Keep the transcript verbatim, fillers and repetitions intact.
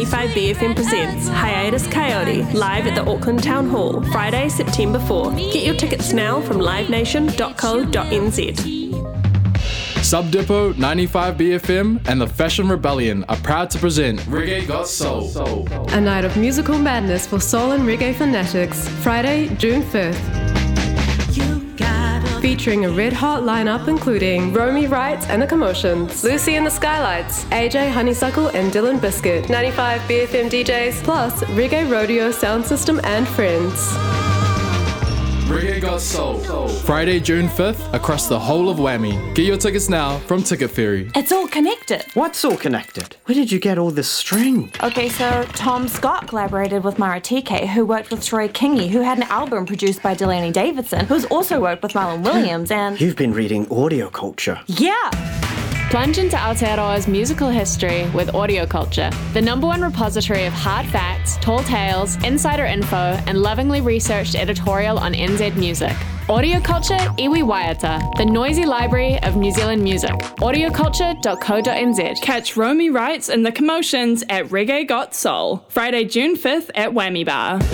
ninety-five B F M presents Hiatus Coyote live at the Auckland Town Hall, Friday, September fourth. Get your tickets now from live nation dot co dot n z. Sub Depot, ninety-five B F M and the Fashion Rebellion are proud to present Reggae Got Soul. A night of musical madness for soul and reggae fanatics, Friday, June fifth. Featuring a red-hot lineup including Romy Wright and the Commotions, Lucy and the Skylights, A J Honeysuckle and Dylan Biscuit, ninety-five B F M D Js, plus Reggae Rodeo Sound System and friends. Reggae Got Soul. Friday, June fifth, across the whole of Whammy. Get your tickets now from Ticket Ferry. It's all connected. What's all connected? Where did you get all this string? Okay, so Tom Scott collaborated with Maratike, who worked with Troy Kingi, who had an album produced by Delaney Davidson, who's also worked with Marlon Williams, and... You've been reading audio culture. Yeah! Plunge into Aotearoa's musical history with Audio Culture, the number one repository of hard facts, tall tales, insider info, and lovingly researched editorial on N Z music. Audio Culture Iwi Waiata, the noisy library of New Zealand music. audio culture dot co dot n z. Catch Romy Wrights and the Commotions at Reggae Got Soul, Friday, June fifth at Whammy Bar.